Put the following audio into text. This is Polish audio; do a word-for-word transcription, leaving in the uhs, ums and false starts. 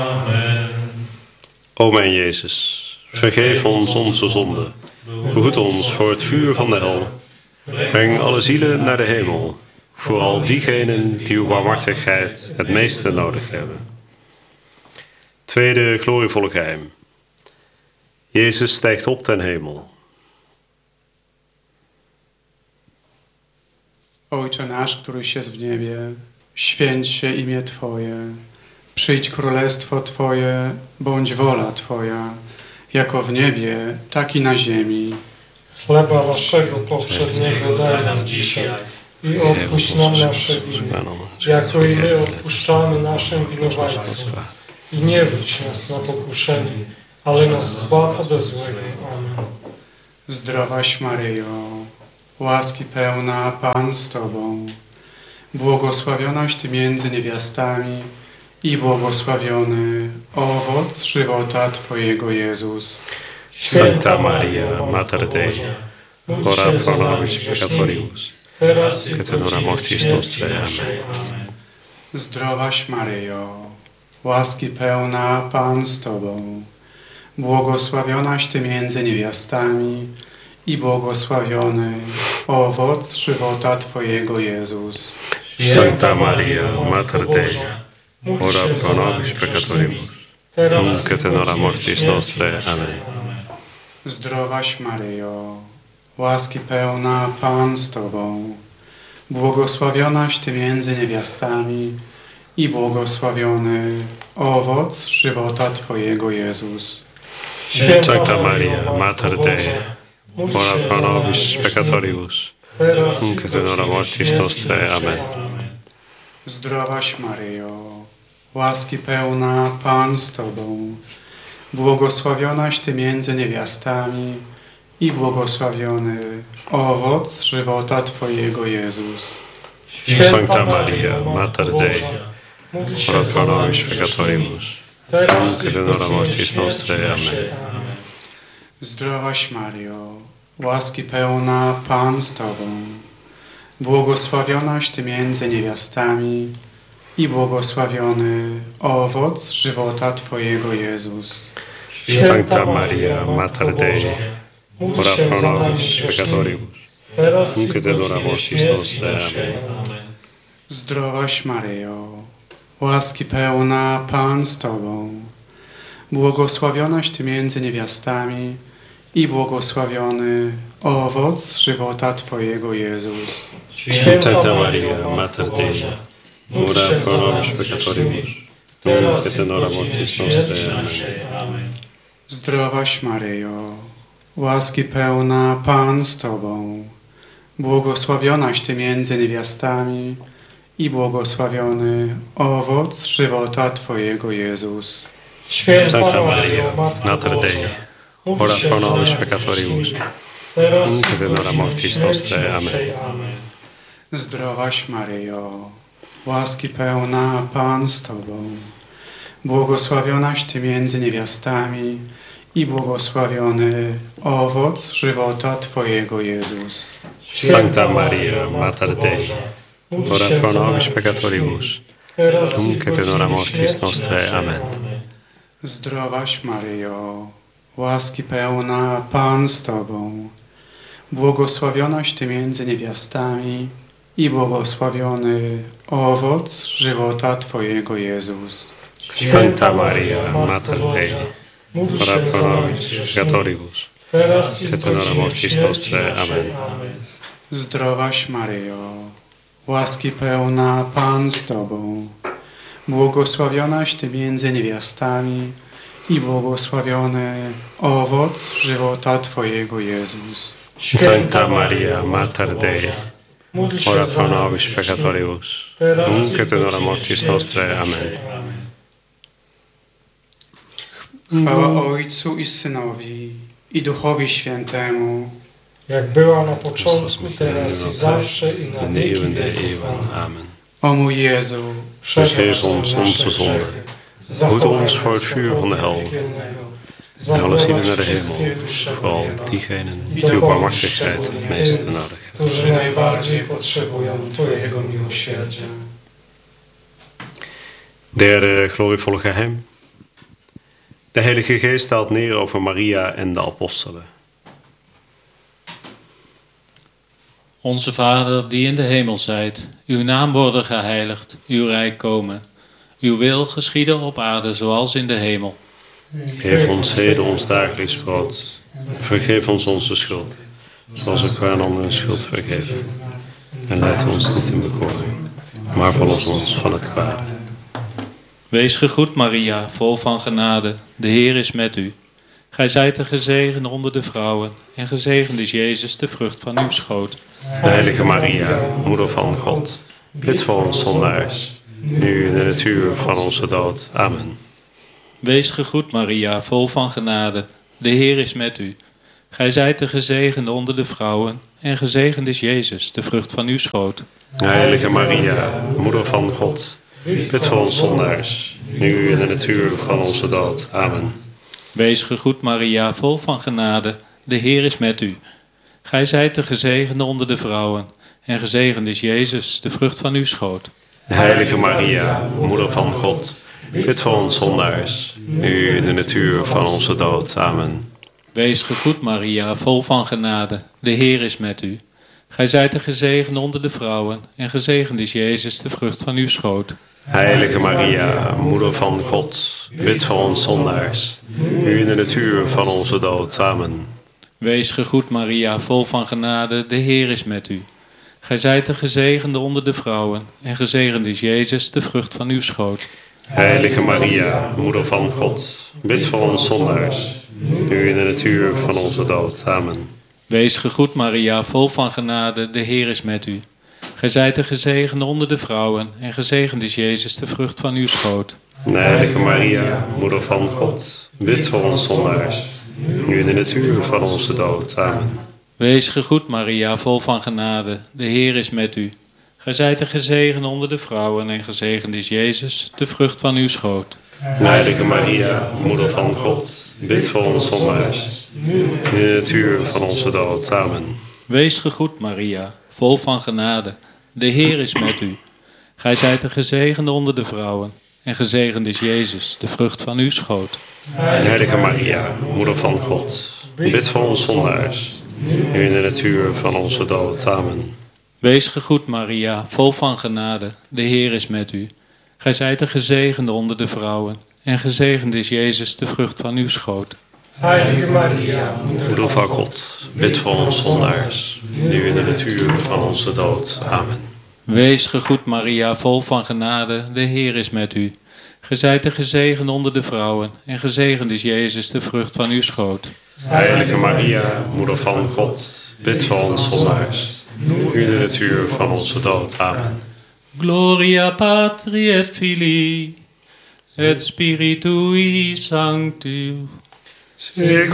Amen. O mijn Jezus, vergeef ons onze zonden. Behoed ons voor het vuur van de hel. Breng alle zielen naar de hemel. Vooral diegenen die uw barmhartigheid het meeste nodig hebben. Tweede glorievolle geheim. Jezus stijgt op ten hemel. Ojcze nasz, któryś jest w niebie, święć się imię Twoje. Przyjdź królestwo Twoje, bądź wola Twoja, jako w niebie, tak i na ziemi. Chleba naszego powszedniego daj nam dzisiaj i odpuść nam nasze winy, jako i my odpuszczamy naszym winowajcom. I nie wódź nas na pokuszenie, ale nas zbaw ode złego. Amen. Zdrowaś Maryjo, łaski pełna, Pan z Tobą, błogosławionaś Ty między niewiastami i błogosławiony owoc żywota Twojego Jezus. Sancta Maria, Mater Dei, ora pro nobis peccatoribus, et in hora mortis nostrae. Amen. Zdrowaś Maryjo, łaski pełna, Pan z Tobą, błogosławionaś Ty między niewiastami i błogosławiony owoc żywota Twojego Jezus. Sancta Maria, Mater Dei, ora pro nobis peccatoribus, nunc et in hora mortis nostrae. Amen. Zdrowaś Maryjo, łaski pełna, Pan z Tobą, błogosławionaś Ty między niewiastami i błogosławiony owoc żywota Twojego Jezus. Sancta Maria, Mater Dei, ora pro nobis peccatoribus, nunc et in hora mortis nostrae. Amen. Zdrowaś Maryjo, łaski pełna, Pan z Tobą, błogosławionaś Ty między niewiastami i błogosławiony owoc żywota Twojego Jezus. Sancta Maria, Mater Dei, ora pro nobis peccatoribus, nunc et in hora mortis nostrae. Amen. Zdrowaś Mario, łaski pełna, Pan z Tobą, błogosławionaś Ty między niewiastami i błogosławiony owoc żywota Twojego Jezus. Sancta Maria, Mater Dei, ora pro nobis peccatoribus, nunc et in hora mortis nostrae. Amen. Zdrowaś Maryjo, łaski pełna, Pan z Tobą, błogosławionaś Ty między niewiastami i błogosławiony owoc żywota Twojego Jezus. Sancta Maria, Mater Dei, ora pro nobis peccatoribus, nunc et in hora mortis nostrae. Amen. Zdrowaś Maryjo, łaski pełna, Pan z Tobą, błogosławionaś Ty między niewiastami i błogosławiony owoc żywota Twojego Jezus. Sancta Maria, Mater Dei, ora pro nobis peccatoribus, nunc et in hora mortis nostrae. Amen. Zdrowaś Maryjo, łaski pełna, Pan z Tobą, błogosławionaś Ty między niewiastami i błogosławiony owoc żywota Twojego Jezus. Sancta Maria, Mater Dei, ora pro nobis peccatoribus, nunc et in hora mortis nostrae. Amen. Zdrowaś Maryjo, łaski pełna, Pan z Tobą, błogosławionaś Ty między niewiastami i błogosławiony owoc żywota Twojego Jezus. Sancta Maria, Mater Dei, ora pro nobis peccatoribus, et in hora mortis nostrae. Amen. Zdrowaś Maryjo, łaski pełna, Pan z Tobą, błogosławionaś Ty między niewiastami i błogosławiony owoc żywota Twojego Jezus. Sancta Maria, Mater Dei, ora pro nobis peccatoribus, nunc et in hora mortis nostrae. Amen. Chwała Ojcu i Synowi i Duchowi Świętemu, jak była na początku, teraz i zawsze i na wieki wieków. Amen. o mój Jezu, Vergeef ons onze zonden. Behoed ons voor het vuur van de hel. En alle zielen naar de hemel. Vooral diegenen die uw barmhartigheid het meest nodig hebben. którzy najbardziej potrzebują Twojego miłosierdzia. Derde glorievolle geheim. De Heilige Geest daalt neer over Maria en de apostelen. Onze Vader die in de hemel zijt, uw naam worden geheiligd, uw rijk komen. Uw wil geschieden op aarde zoals in de hemel. Geef ons heden ons dagelijks brood. Vergeef ons onze schuld, zoals ook wij aan anderen schuld vergeven. En leid ons niet in bekoring, maar verlos ons van het kwade. Wees gegroet Maria, vol van genade, de Heer is met u. Gij zijt de gezegende onder de vrouwen, en gezegend is Jezus, de vrucht van uw schoot. De Heilige Maria, Moeder van God, bid voor ons zondaars, nu en in het uur van onze dood. Amen. Wees gegroet Maria, vol van genade, de Heer is met u. Gij zijt de gezegende onder de vrouwen, en gezegend is Jezus, de vrucht van uw schoot. De Heilige Maria, Moeder van God, bid voor ons zondaars, nu en in het uur van onze dood. Amen. Wees gegroet Maria, vol van genade, de Heer is met u. Gij zijt de gezegende onder de vrouwen, en gezegend is Jezus, de vrucht van uw schoot. De Heilige Maria, Moeder van God, bid voor ons zondaars, nu en in het uur van onze dood. Amen. Wees gegroet Maria, vol van genade, de Heer is met u. Gij zijt de gezegende onder de vrouwen, en gezegend is Jezus, de vrucht van uw schoot. Heilige Maria, Moeder van God, bid voor ons zondaars, nu en in het uur van onze dood. Amen. Wees gegroet Maria, vol van genade, de Heer is met u. Gij zijt de gezegende onder de vrouwen, en gezegend is Jezus, de vrucht van uw schoot. Heilige Maria, Moeder van God, bid voor ons zondaars, nu en in het uur van onze dood. Amen. Wees gegroet Maria, vol van genade, de Heer is met u. Gij zijt de gezegende onder de vrouwen, en gezegend is Jezus, de vrucht van uw schoot. Heilige Maria, Moeder van God, bid voor ons zondaars, nu en in het uur van onze dood. Amen. Wees gegroet Maria, vol van genade, de Heer is met u. Gij zijt de gezegende onder de vrouwen, en gezegend is Jezus, de vrucht van uw schoot. Heilige Maria, Moeder van God, bid voor ons zondaars, nu en in het uur van onze dood. Amen. Wees gegroet Maria, vol van genade, de Heer is met u. Gij zijt de gezegende onder de vrouwen, en gezegend is Jezus, de vrucht van uw schoot. Heilige Maria, Moeder van God, bid voor ons zondaars, nu en in het uur van onze dood. Amen. Wees gegroet Maria, vol van genade, de Heer is met u. Gij zijt de gezegende onder de vrouwen, en gezegend is Jezus, de vrucht van uw schoot. Heilige Maria, Moeder van God, bid voor ons zondaars, nu en in het uur van onze dood. Amen. Wees gegroet Maria, vol van genade, de Heer is met u. Gij zijt de gezegende onder de vrouwen, en gezegend is Jezus, de vrucht van uw schoot. Heilige Maria, Moeder van God, bid voor ons zondaars, nu en in het uur van onze dood. Amen. Gloria Patri et Filii, et Spiritui Sancti.